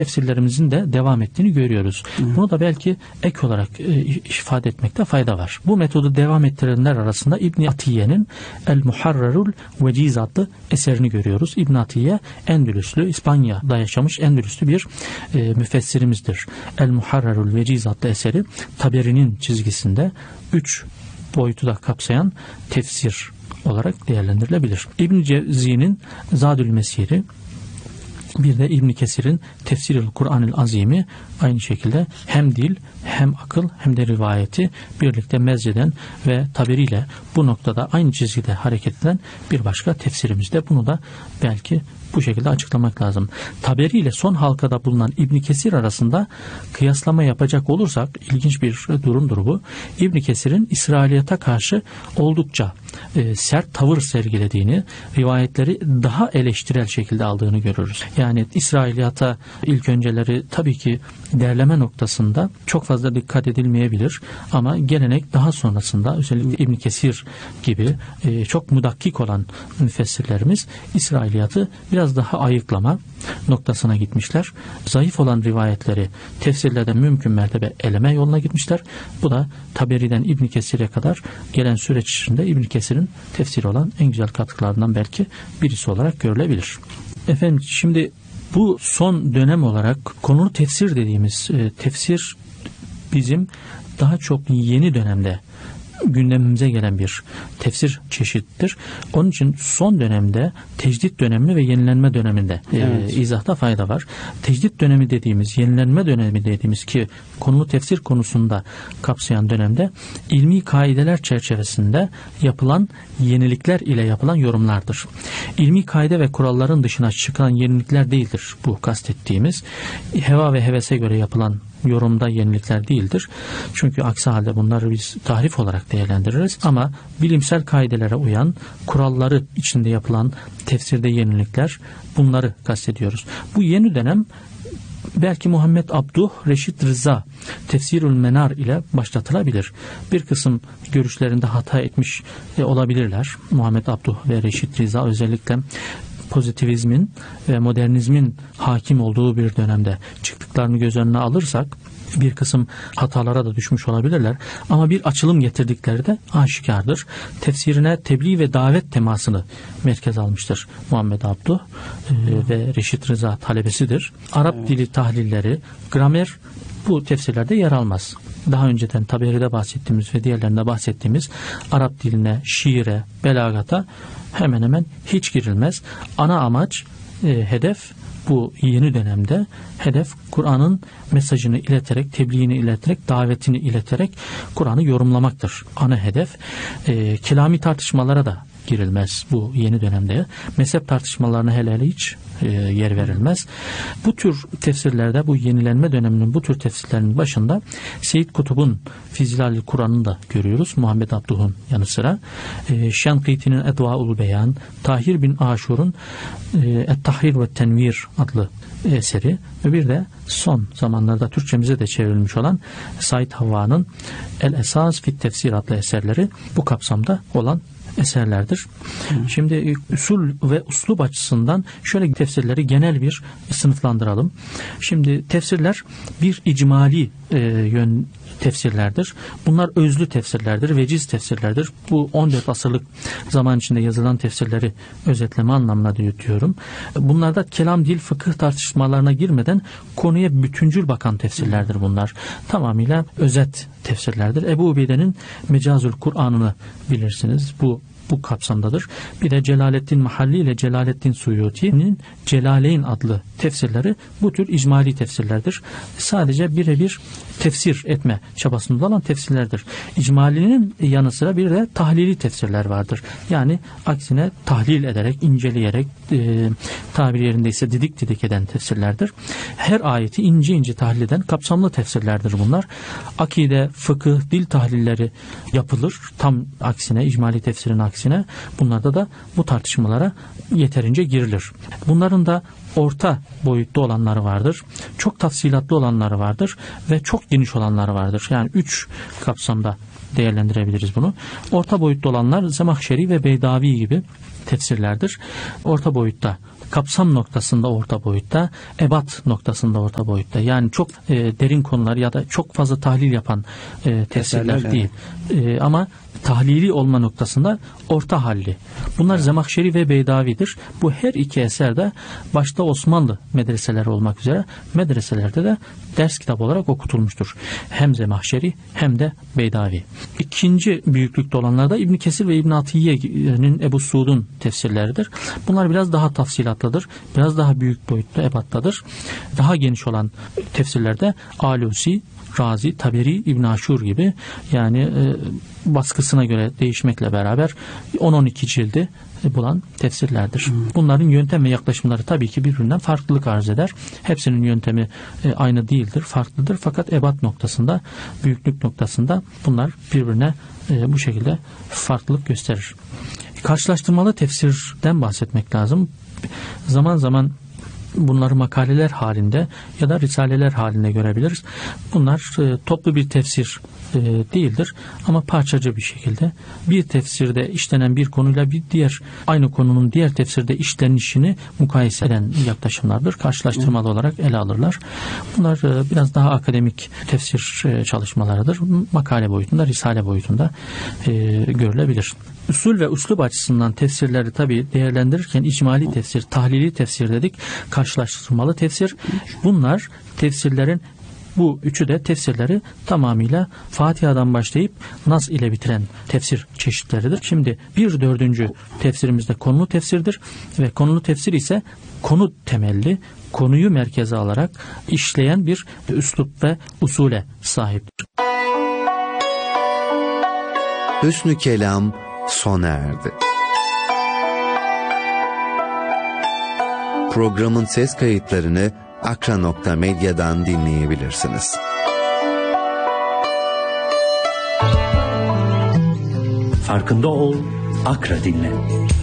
tefsirlerimizin de devam ettiğini görüyoruz. Bunu da belki ek olarak ifade etmekte fayda var. Bu metodu devam ettirenler arasında İbn Atiye'nin El-Muharrarul Veciz adlı eserini görüyoruz. İbn Atiye Endülüslü, İspanya'da yaşamış Endülüslü bir müfessirimizdir. El-Muharrarul Veciz adlı eseri Taberi'nin çizgisinde 3 boyutu da kapsayan tefsir olarak değerlendirilebilir. İbn Cevzi'nin Zadül Mesir'i, bir de İbn Kesir'in Tefsirül Kur'an-ül Azim'i aynı şekilde hem dil, hem akıl, hem de rivayeti birlikte mezceden ve tabiriyle bu noktada aynı çizgide hareket eden bir başka tefsirimizde. Bunu da belki bu şekilde açıklamak lazım. Taberi ile son halkada bulunan İbn Kesir arasında kıyaslama yapacak olursak ilginç bir durumdur bu. İbn Kesir'in İsrailiyata karşı oldukça sert tavır sergilediğini, rivayetleri daha eleştirel şekilde aldığını görürüz. Yani İsrailiyata ilk önceleri tabii ki derleme noktasında çok fazla dikkat edilmeyebilir ama gelenek daha sonrasında özellikle İbn Kesir gibi çok mudakkik olan müfessirlerimiz İsrailiyatı biraz daha ayıklama noktasına gitmişler. Zayıf olan rivayetleri tefsirlerden mümkün mertebe eleme yoluna gitmişler. Bu da Taberi'den İbn Kesir'e kadar gelen süreç içinde İbn Kesir'in tefsiri olan en güzel katkılarından belki birisi olarak görülebilir. Efendim, şimdi bu son dönem olarak konulu tefsir dediğimiz tefsir bizim daha çok yeni dönemde gündemimize gelen bir tefsir çeşittir. Onun için son dönemde tecdit dönemi ve yenilenme döneminde izahta fayda var. Tecdit dönemi dediğimiz, yenilenme dönemi dediğimiz ki konulu tefsir konusunda kapsayan dönemde ilmi kaideler çerçevesinde yapılan yenilikler ile yapılan yorumlardır. İlmi kaide ve kuralların dışına çıkan yenilikler değildir bu kastettiğimiz. Heva ve hevese göre yapılan yorumda yenilikler değildir. Çünkü aksi halde bunları biz tahrif olarak değerlendiririz. Ama bilimsel kaidelere uyan, kuralları içinde yapılan tefsirde yenilikler, bunları kastediyoruz. Bu yeni dönem belki Muhammed Abduh, Reşit Rıza Tefsirül Menar ile başlatılabilir. Bir kısım görüşlerinde hata etmiş olabilirler. Muhammed Abduh ve Reşit Rıza özellikle pozitivizmin ve modernizmin hakim olduğu bir dönemde çıktıklarını göz önüne alırsak bir kısım hatalara da düşmüş olabilirler. Ama bir açılım getirdikleri de aşikardır. Tefsirine tebliğ ve davet temasını merkez almıştır Muhammed Abduh ve Reşit Rıza talebesidir. Arap dili tahlilleri, gramer bu tefsirlerde yer almaz. Daha önceden Taberi'de bahsettiğimiz ve diğerlerinde bahsettiğimiz Arap diline, şiire, belagata hemen hemen hiç girilmez. Ana amaç, hedef bu yeni dönemde hedef Kur'an'ın mesajını ileterek, tebliğini ileterek, davetini ileterek Kur'an'ı yorumlamaktır. Ana hedef. Kelami tartışmalara da girilmez bu yeni dönemde. Mezhep tartışmalarına hele hiç yer verilmez. Bu tür tefsirlerde, bu yenilenme döneminin bu tür tefsirlerinin başında Seyyid Kutub'un Fizilal-i Kur'an'ını da görüyoruz. Muhammed Abduh'un yanı sıra. Şenkiti'nin Edvaul Beyan, Tahir bin Aşur'un Et-Tahrir ve Tenvir adlı eseri ve bir de son zamanlarda Türkçemize de çevrilmiş olan Said Havva'nın El-Esas fit Tefsir adlı eserleri bu kapsamda olan eserlerdir. Şimdi usul ve uslup açısından şöyle tefsirleri genel bir sınıflandıralım. Şimdi tefsirler bir icmali yön tefsirlerdir. Bunlar özlü tefsirlerdir, veciz tefsirlerdir. Bu 14 asırlık zaman içinde yazılan tefsirleri özetleme anlamına diyorum. Bunlarda kelam, dil, fıkıh tartışmalarına girmeden konuya bütüncül bakan tefsirlerdir bunlar. Tamamıyla özet tefsirlerdir. Ebu Ubeyde'nin Mecazül Kur'an'ını bilirsiniz. Bu kapsamdadır. Bir de Celaleddin Mahalli ile Celaleddin Suyuti'nin Celaleyn adlı tefsirleri bu tür icmali tefsirlerdir. Sadece birebir tefsir etme çabasında olan tefsirlerdir. İcmalinin yanı sıra bir de tahlili tefsirler vardır. Yani aksine tahlil ederek, inceleyerek, tabir yerindeyse didik didik eden tefsirlerdir. Her ayeti ince ince tahlil eden kapsamlı tefsirlerdir bunlar. Akide, fıkıh, dil tahlilleri yapılır. Tam aksine, icmali tefsirin aksine bunlarda da bu tartışmalara yeterince girilir. Bunların da orta boyutta olanları vardır. Çok tafsilatlı olanları vardır ve çok geniş olanları vardır. Yani 3 kapsamda değerlendirebiliriz bunu. Orta boyutta olanlar Zemahşeri ve Beydavi gibi tefsirlerdir. Orta boyutta kapsam noktasında orta boyutta, ebat noktasında orta boyutta. Yani çok derin konular ya da çok fazla tahlil yapan tefsirler değil. Ama tahlili olma noktasında orta halli. Bunlar Zemahşeri ve Beydavi'dir. Bu her iki eser de başta Osmanlı medreseleri olmak üzere medreselerde de ders kitabı olarak okutulmuştur. Hem Zemahşeri hem de Beydavi. İkinci büyüklükte olanlar da İbn Kesir ve İbn Atiyye'nin, Ebu Suud'un tefsirleridir. Bunlar biraz daha tafsilatlıdır. Biraz daha büyük boyutta, ebattadır. Daha geniş olan tefsirlerde Alusi, Razi, Taberi, İbn Aşur gibi, yani baskısına göre değişmekle beraber 10-12 cildi bulan tefsirlerdir. Bunların yöntem ve yaklaşımları tabii ki birbirinden farklılık arz eder. Hepsinin yöntemi aynı değildir, farklıdır. Fakat ebat noktasında, büyüklük noktasında bunlar birbirine bu şekilde farklılık gösterir. Karşılaştırmalı tefsirden bahsetmek lazım. Zaman zaman bunları makaleler halinde ya da risaleler halinde görebiliriz. Bunlar toplu bir tefsir değildir ama parçacı bir şekilde bir tefsirde işlenen bir konuyla bir diğer aynı konunun diğer tefsirde işlenişini mukayese eden yaklaşımlardır. Karşılaştırmalı olarak ele alırlar. Bunlar biraz daha akademik tefsir çalışmalarıdır. Makale boyutunda, risale boyutunda görülebilir. Usul ve üslup açısından tefsirleri tabii değerlendirirken icmali tefsir, tahlili tefsir dedik, karşılaştırmalı tefsir. Bunlar tefsirlerin, bu üçü de tefsirleri tamamıyla Fatiha'dan başlayıp Nas ile bitiren tefsir çeşitleridir. Şimdi 1/4 tefsirimizde konulu tefsirdir ve konulu tefsir ise konu temelli, konuyu merkeze alarak işleyen bir üslup ve usule sahiptir. Hüsnü Kelam sona erdi. Programın ses kayıtlarını Akra.Medya'dan dinleyebilirsiniz. Farkında ol, Akra dinle.